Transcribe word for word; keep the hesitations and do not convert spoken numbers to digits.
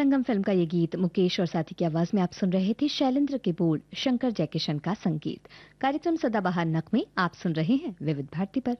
संगम film का ये गीत मुकेश और साथी की आवाज में आप सुन रहे थे। शैलेंद्र के बोल, शंकर जयकिशन का संगीत। कार्यक्रम सदाबहार नगमे आप सुन रहे हैं विविध भारती पर।